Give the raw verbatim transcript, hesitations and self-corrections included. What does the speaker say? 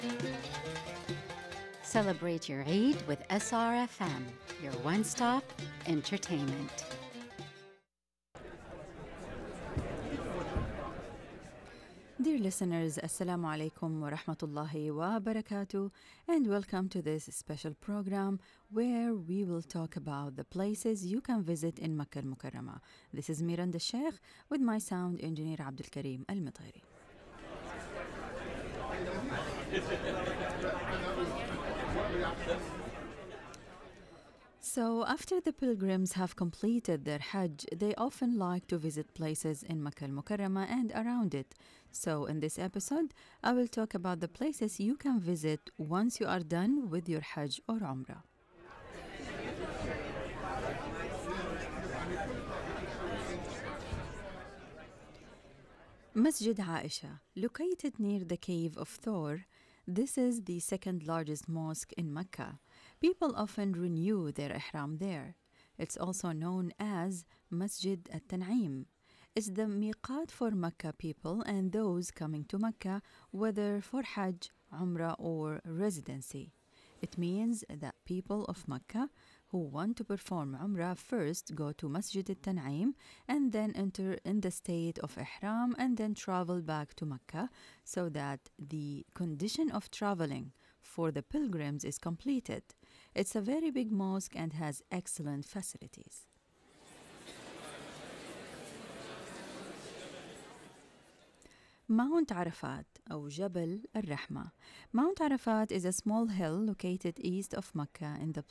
Celebrate your Eid with S R F M, your one-stop entertainment. Dear listeners, Assalamu alaikum wa rahmatullahi wa barakatuh, and welcome to this special program where we will talk about the places you can visit in Makkah al-Mukarramah. This is Miranda Sheikh with my sound engineer Abdul Karim Al-Mitairi. So, after the pilgrims have completed their Hajj, they often like to visit places in Makkah al-Mukarramah and around it. So, in this episode, I will talk about the places you can visit once you are done with your Hajj or Umrah. Masjid Aisha, located near the cave of Thor, this is the second largest mosque in Mecca. People often renew their ihram there. It's also known as Masjid al-Tan'im. It's the miqat for Mecca people and those coming to Mecca, whether for Hajj, Umrah, or residency. It means that people of Mecca who want to perform Umrah first go to Masjid al-Tan'im and then enter in the state of Ihram and then travel back to Mecca so that the condition of traveling for the pilgrims is completed. It's a very big mosque and has excellent facilities. Mount Arafat, or Jabal al-Rahma. Mount Arafat is a small hill located east of Mecca in the